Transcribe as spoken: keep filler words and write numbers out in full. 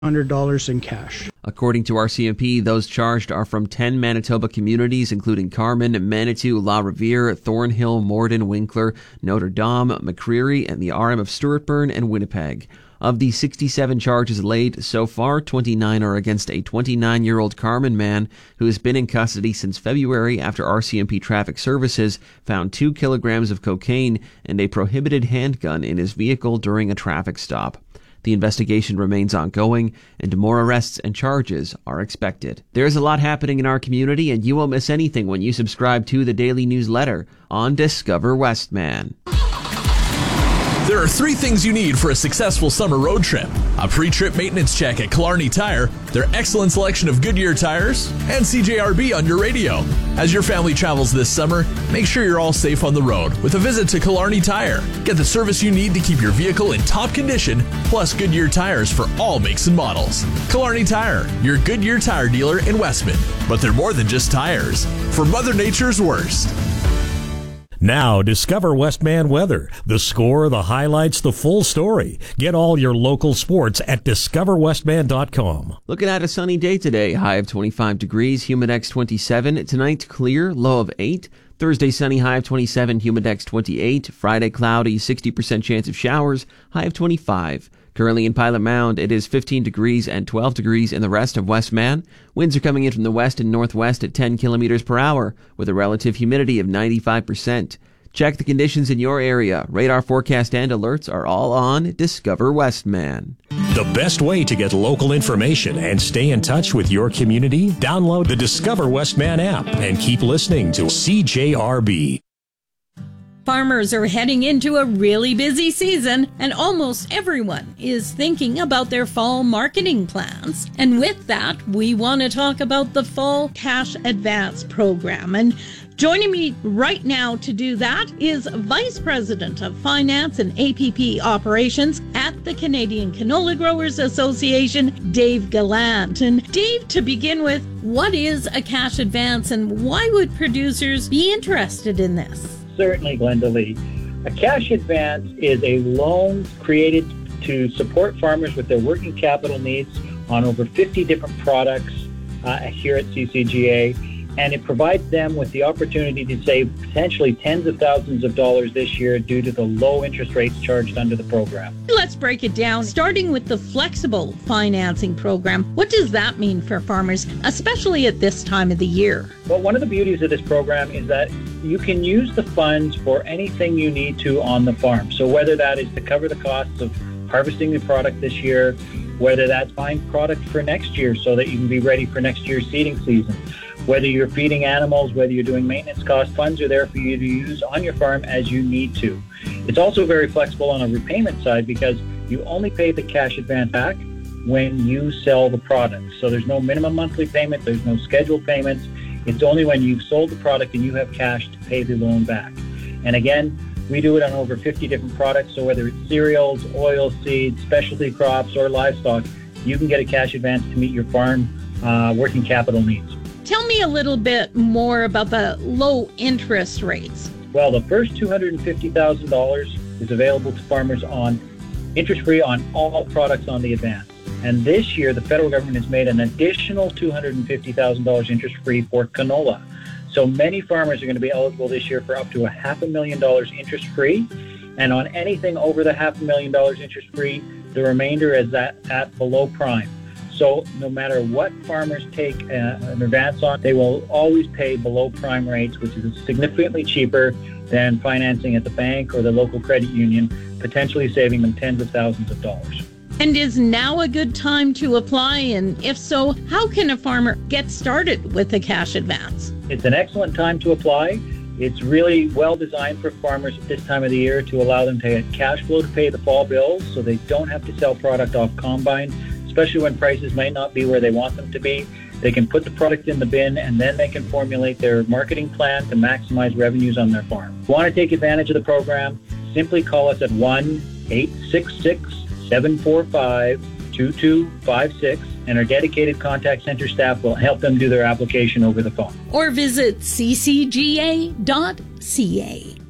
one hundred dollars in cash. According to R C M P, those charged are from ten Manitoba communities, including Carman, Manitou, La Riviere, Thornhill, Morden, Winkler, Notre Dame, McCreary, and the R M of Stewartburn and Winnipeg. Of the sixty-seven charges laid so far, twenty-nine are against a twenty-nine-year-old Carman man who has been in custody since February after R C M P Traffic Services found two kilograms of cocaine and a prohibited handgun in his vehicle during a traffic stop. The investigation remains ongoing, and more arrests and charges are expected. There's a lot happening in our community, and you won't miss anything when you subscribe to the daily newsletter on Discover Westman. There are three things you need for a successful summer road trip: a pre-trip maintenance check at Killarney Tire, their excellent selection of Goodyear tires, and C J R B on your radio. As your family travels this summer, make sure you're all safe on the road with a visit to Killarney Tire. Get the service you need to keep your vehicle in top condition, plus Goodyear tires for all makes and models. Killarney Tire, your Goodyear tire dealer in Westman. But they're more than just tires. For Mother Nature's worst. Now, discover Westman weather. The score, the highlights, the full story. Get all your local sports at discover westman dot com. Looking at a sunny day today, high of twenty-five degrees, Humidex twenty-seven. Tonight, clear, low of eight. Thursday, sunny, high of twenty-seven, Humidex twenty-eight. Friday, cloudy, sixty percent chance of showers, high of twenty-five. Currently in Pilot Mound, it is fifteen degrees and twelve degrees in the rest of Westman. Winds are coming in from the west and northwest at ten kilometers per hour, with a relative humidity of ninety-five percent. Check the conditions in your area. Radar forecast and alerts are all on Discover Westman. The best way to get local information and stay in touch with your community? Download the Discover Westman app and keep listening to C J R B. Farmers are heading into a really busy season, and almost everyone is thinking about their fall marketing plans. And with that, we want to talk about the Fall Cash Advance program. And joining me right now to do that is Vice President of Finance and A P P Operations at the Canadian Canola Growers Association, Dave Gallant. And Dave, to begin with, what is a cash advance and why would producers be interested in this? Certainly, Glenda Lee. A cash advance is a loan created to support farmers with their working capital needs on over fifty different products uh, here at C C G A, and it provides them with the opportunity to save potentially tens of thousands of dollars this year due to the low interest rates charged under the program. Let's break it down, starting with the flexible financing program. What does that mean for farmers, especially at this time of the year? Well, one of the beauties of this program is that you can use the funds for anything you need to on the farm. So whether that is to cover the costs of harvesting the product this year, whether that's buying product for next year so that you can be ready for next year's seeding season, whether you're feeding animals, whether you're doing maintenance costs, funds are there for you to use on your farm as you need to. It's also very flexible on a repayment side because you only pay the cash advance back when you sell the product. So there's no minimum monthly payment, there's no scheduled payments. It's only when you've sold the product and you have cash to pay the loan back. And again, we do it on over fifty different products, so whether it's cereals, oil seeds, specialty crops, or livestock, you can get a cash advance to meet your farm uh, working capital needs. Tell me a little bit more about the low interest rates. Well, the first two hundred fifty thousand dollars is available to farmers on interest-free on all products on the advance. And this year, the federal government has made an additional two hundred fifty thousand dollars interest-free for canola. So many farmers are going to be eligible this year for up to a half a million dollars interest-free. And on anything over the half a million dollars interest-free, the remainder is at, at below prime. So no matter what farmers take uh, an advance on, they will always pay below prime rates, which is significantly cheaper than financing at the bank or the local credit union, potentially saving them tens of thousands of dollars. And is now a good time to apply? And if so, how can a farmer get started with a cash advance? It's an excellent time to apply. It's really well designed for farmers at this time of the year to allow them to get cash flow to pay the fall bills so they don't have to sell product off combine, especially when prices might not be where they want them to be. They can put the product in the bin and then they can formulate their marketing plan to maximize revenues on their farm. If you want to take advantage of the program, simply call us at one eight six six, seven four five, two two five six and our dedicated contact center staff will help them do their application over the phone. Or visit c c g a dot c a.